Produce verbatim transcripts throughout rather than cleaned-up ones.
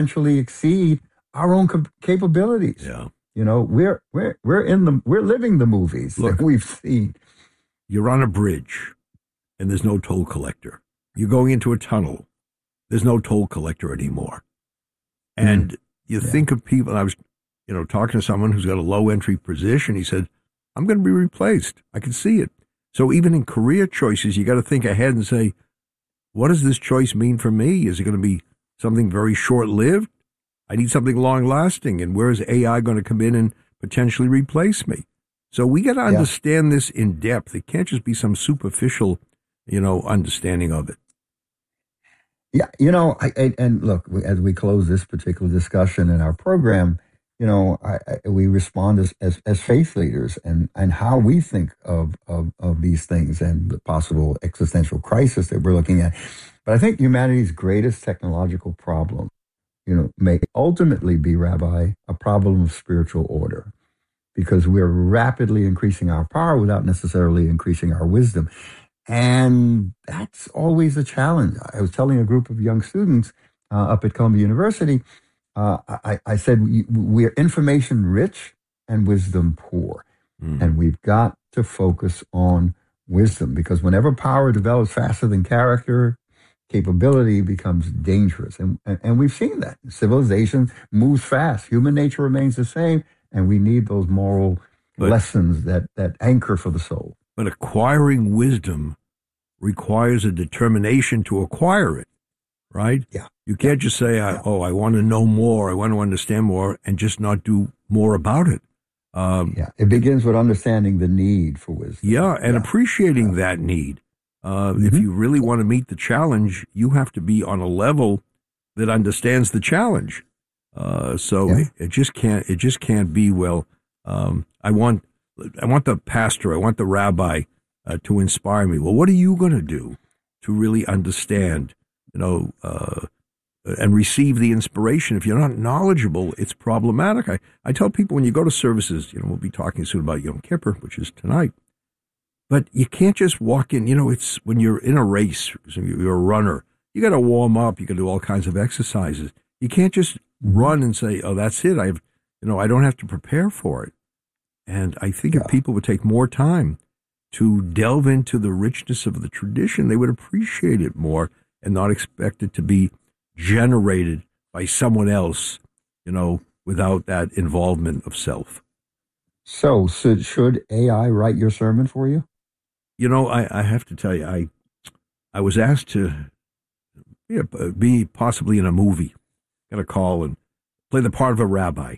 potentially exceed our own cap- capabilities. Yeah. You know, we're we're we're in the we're living the movies Look, that we've seen. You're on a bridge, and there's no toll collector. You're going into a tunnel. There's no toll collector anymore. And mm. you yeah. think of people. I was, you know, talking to someone who's got a low entry position. He said, "I'm going to be replaced. I can see it." So even in career choices, you got to think ahead and say, "What does this choice mean for me? Is it going to be something very short lived? I need something long lasting. And where is A I going to come in and potentially replace me?" So we got to understand yeah. this in depth. It can't just be some superficial, you know, understanding of it. Yeah, you know, I, I, and look, as we close this particular discussion in our program, you know, I, I, we respond as, as as faith leaders and and how we think of, of of these things and the possible existential crisis that we're looking at. But I think humanity's greatest technological problem, you know, may ultimately be, Rabbi, a problem of spiritual order, because we're rapidly increasing our power without necessarily increasing our wisdom. And that's always a challenge. I was telling a group of young students uh, up at Columbia University, uh, I, I said, we, we're information rich and wisdom poor. Mm. And we've got to focus on wisdom, because whenever power develops faster than character, capability becomes dangerous. And, and, and we've seen that. Civilization moves fast. Human nature remains the same. And we need those moral but, lessons that, that anchor for the soul. But acquiring wisdom requires a determination to acquire it, right? Yeah. You can't just say, yeah. oh, I want to know more, I want to understand more, and just not do more about it. Um, yeah, it begins with understanding the need for wisdom. Yeah, and yeah. appreciating yeah. that need. Uh, mm-hmm. If you really want to meet the challenge, you have to be on a level that understands the challenge. Uh, so yeah. it, it just can't. It just can't be. Well, um, I want. I want the pastor. I want the rabbi uh, to inspire me. Well, what are you going to do to really understand? You know, uh, and receive the inspiration. If you're not knowledgeable, it's problematic. I, I tell people when you go to services, you know, we'll be talking soon about Yom Kippur, which is tonight. But you can't just walk in. You know, it's when you're in a race, you're a runner. You got to warm up. You got to do all kinds of exercises. You can't just run and say, "Oh, that's it. I've, you know, I don't have to prepare for it." And I think yeah. if people would take more time to delve into the richness of the tradition, they would appreciate it more and not expect it to be generated by someone else, you know, without that involvement of self. So, so should A I write your sermon for you? You know, I, I have to tell you, I I was asked to yeah, be possibly in a movie, got a call and play the part of a rabbi.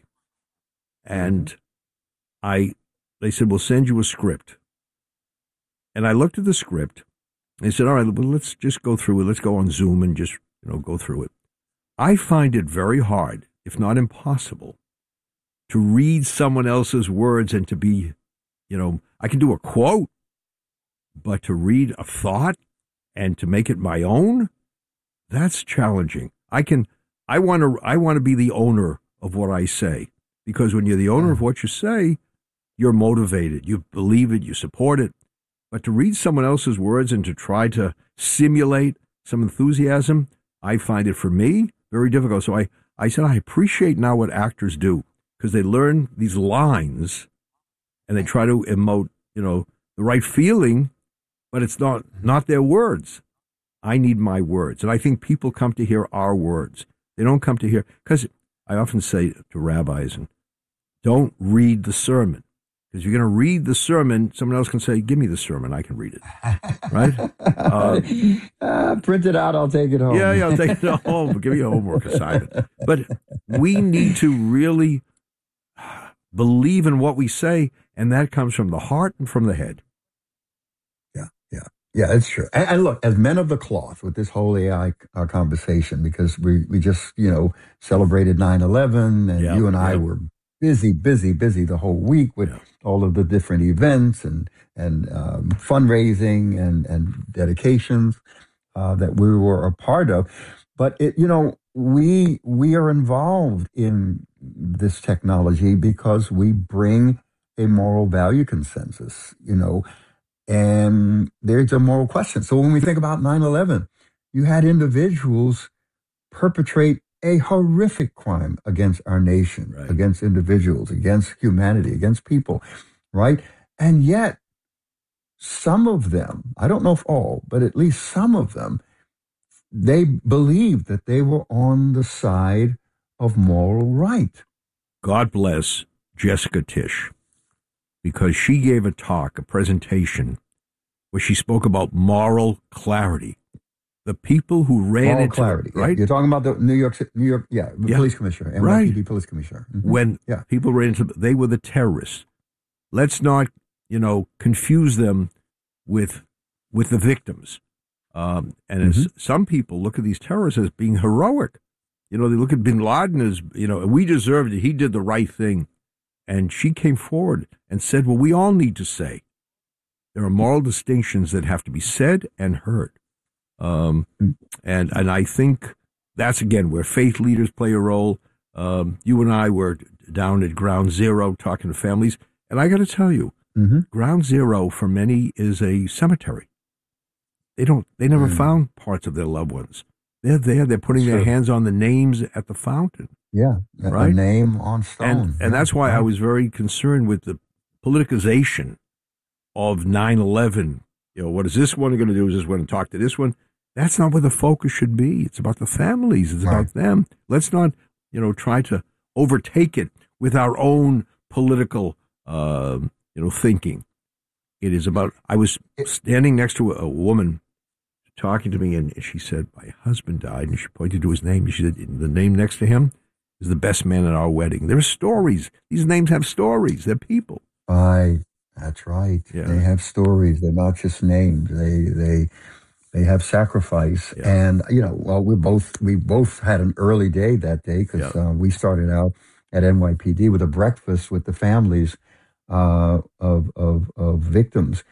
And I, they said, we'll send you a script. And I looked at the script. They said, all right, well, let's just go through it. Let's go on Zoom and just, you know, go through it. I find it very hard, if not impossible, to read someone else's words and to be, you know, I can do a quote, but to read a thought and to make it my own, that's challenging. I can, I want to, I want to be the owner of what I say, because when you're the owner of what you say, you're motivated, you believe it, you support it. But to read someone else's words and to try to simulate some enthusiasm, I find it, for me, very difficult. So I, I said, I appreciate now what actors do, because they learn these lines and they try to emote, you know, the right feeling, but it's not, not their words. I need my words. And I think people come to hear our words. They don't come to hear, because I often say to rabbis, and don't read the sermon. Because you're going to read the sermon, someone else can say, give me the sermon, I can read it. Right? Uh, uh, print it out, I'll take it home. Yeah, yeah, I'll take it home. Give me a homework assignment. But we need to really believe in what we say, and that comes from the heart and from the head. Yeah, yeah. Yeah, it's true. And, and look, as men of the cloth with this whole A I uh, conversation, because we, we just, you know, celebrated nine eleven, and yeah, you and I yeah. were busy, busy, busy the whole week with yeah. all of the different events and and um, fundraising and and dedications uh, that we were a part of. But it, you know, we we are involved in this technology because we bring a moral value consensus. You know, and there's a moral question. So when we think about nine eleven, you had individuals perpetrate a horrific crime against our nation, Right. against individuals, against humanity, against people, right? And yet, some of them, I don't know if all, but at least some of them, they believed that they were on the side of moral right. God bless Jessica Tisch, because she gave a talk, a presentation, where she spoke about moral clarity. The people who ran Moral into clarity, right? Yeah. You're talking about the New York, New York, yeah, the Yeah. police commissioner, N Y P D police commissioner. Mhm. When Yeah. people ran into, they were the terrorists. Let's not, you know, confuse them with with the victims. Um, and as some people look at these terrorists as being heroic. You know, they look at bin Laden as, you know, we deserved it. He did the right thing. And she came forward and said, well, we all need to say there are moral distinctions that have to be said and heard. Um, and, and I think that's, again, where faith leaders play a role. Um, you and I were down at Ground Zero talking to families. And I got to tell you, Mm-hmm. Ground Zero for many is a cemetery. They don't, they never Mm. found parts of their loved ones. They're there. They're putting Sure. their hands on the names at the fountain. Yeah, a- Right. a name on stone. And, and Yeah, that's why I right. was very concerned with the politicization of nine eleven. You know, what is this one going to do? Is this one to talk to this one? That's not where the focus should be. It's about the families. It's Right. about them. Let's not, you know, try to overtake it with our own political, uh, you know, thinking. It is about, I was standing next to a, a woman talking to me, and she said, my husband died, and she pointed to his name. She said, the name next to him is the best man at our wedding. There are stories. These names have stories. They're people. Right. That's right. Yeah. They have stories. They're not just names. They they they have sacrifice. Yeah. And you know, well, we both we both had an early day that day because Yeah. uh, we started out at N Y P D with a breakfast with the families uh, of of of victims,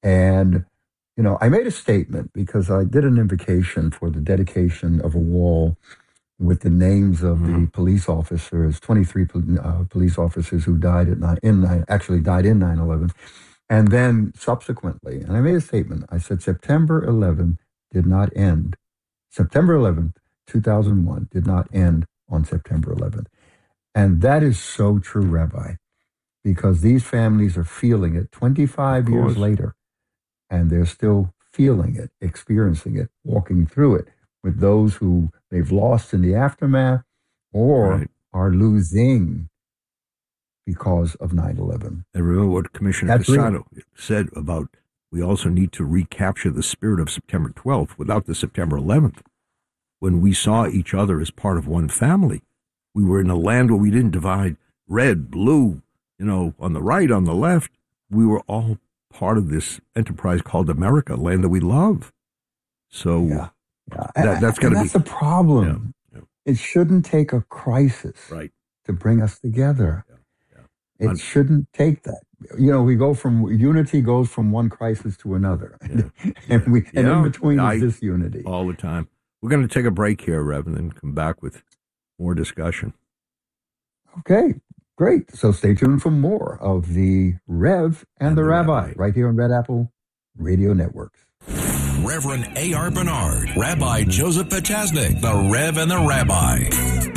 and you know, I made a statement because I did an invocation for the dedication of a wall with the names of Mhm. the police officers, twenty-three pol- uh, police officers who died at nine, in nine, actually died in nine eleven. And then subsequently, and I made a statement, I said September eleventh did not end. September eleventh, two thousand one did not end on September eleventh. And that is so true, Rabbi, because these families are feeling it twenty-five Of years course. later, and they're still feeling it, experiencing it, walking through it with those who they've lost in the aftermath or Right. are losing because of nine eleven. And remember what Commissioner That's real. Casado said about we also need to recapture the spirit of September twelfth without the September eleventh. When we saw each other as part of one family, we were in a land where we didn't divide red, blue, you know, on the right, on the left. We were all part of this enterprise called America, land that we love. So Yeah. Yeah. That- that's gotta And be- that's the problem. Yeah, yeah. It shouldn't take a crisis Right. to bring us together. Yeah, yeah. It Un- shouldn't take that. You know, we go from unity goes from one crisis to another, Yeah. and we and Yeah. in between I- is this unity. all the time. We're going to take a break here, Rev, and then come back with more discussion. Okay, great. So stay tuned for more of the Rev and, And the, the Rabbi, Rabbi. right here on Red Apple Radio Networks. Reverend A R. Bernard, Rabbi Joseph Potasnik, the Rev and the Rabbi.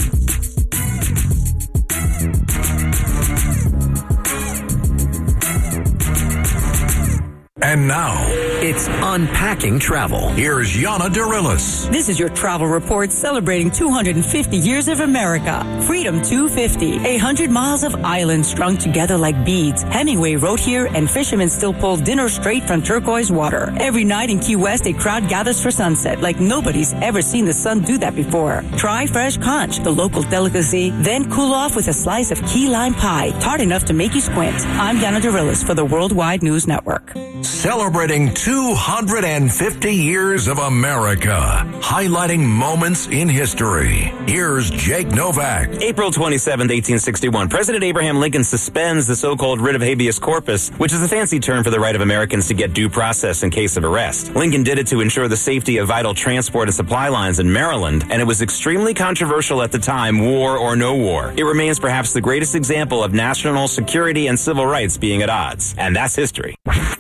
And now, It's Unpacking Travel. here's Yana Dirilis. This is your travel report celebrating two hundred fifty years of America. Freedom two fifty, one hundred miles of island strung together like beads. Hemingway wrote here, and fishermen still pull dinner straight from turquoise water. Every night in Key West, a crowd gathers for sunset like nobody's ever seen the sun do that before. Try fresh conch, the local delicacy, then cool off with a slice of key lime pie, tart enough to make you squint. I'm Yana Dirilis for the Worldwide News Network. Celebrating two hundred fifty years of America, highlighting moments in history. Here's Jake Novak. April twenty-seventh, eighteen sixty-one, President Abraham Lincoln suspends the so-called writ of habeas corpus, which is a fancy term for the right of Americans to get due process in case of arrest. Lincoln did it to ensure the safety of vital transport and supply lines in Maryland, and it was extremely controversial at the time, war or no war. It remains perhaps the greatest example of national security and civil rights being at odds. And that's history.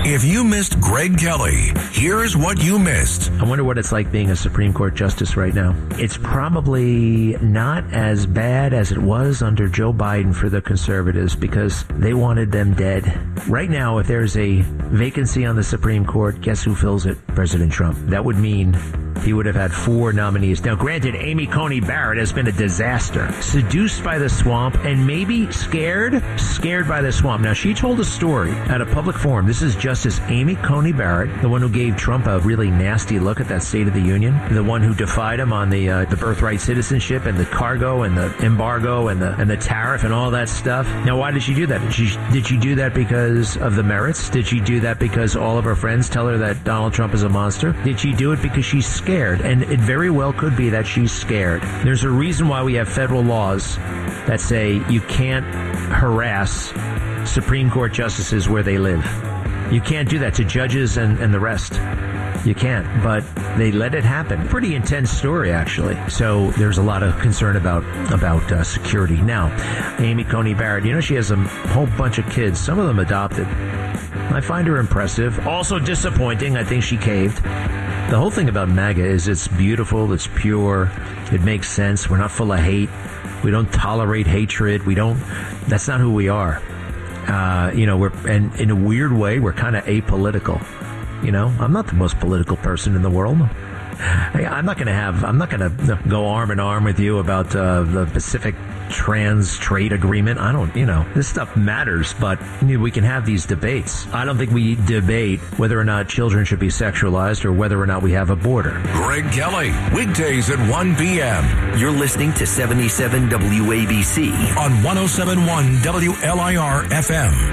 If you missed Greg Kelly, here's what you missed. I wonder what it's like being a Supreme Court justice right now. It's probably not as bad as it was under Joe Biden for the conservatives because they wanted them dead. Right now, if there's a vacancy on the Supreme Court, guess who fills it? President Trump. That would mean he would have had four nominees. Now, granted, Amy Coney Barrett has been a disaster. Seduced by the swamp and maybe scared, scared by the swamp. Now, she told a story at a public forum. This is Justice Amy Coney Barrett, the one who gave Trump a really nasty look at that State of the Union, the one who defied him on the uh, the birthright citizenship and the cargo and the embargo and the and the tariff and all that stuff. Now, why did she do that? Did she, did she do that because of the merits? Did she do that because all of her friends tell her that Donald Trump is a monster? Did she do it because she's scared? And it very well could be that she's scared. There's a reason why we have federal laws that say you can't harass Supreme Court justices where they live. You can't do that to judges and, and the rest. You can't, but they let it happen. Pretty intense story, actually. So there's a lot of concern about about uh, security. Now, Amy Coney Barrett, you know, she has a whole bunch of kids, some of them adopted. I find her impressive. Also disappointing. I think she caved. The whole thing about MAGA is it's beautiful, it's pure, it makes sense. We're not full of hate. We don't tolerate hatred. We don't, that's not who we are. Uh, you know, we're, and in a weird way, we're kind of apolitical. You know, I'm not the most political person in the world. I'm not going to have, I'm not going to go arm in arm with you about uh, the Pacific Trans Trade Agreement. I don't, you know, this stuff matters, but you know, we can have these debates. I don't think we debate whether or not children should be sexualized or whether or not we have a border. Greg Kelly, weekdays at one p.m. You're listening to seventy-seven W A B C on one oh seven point one W L I R F M.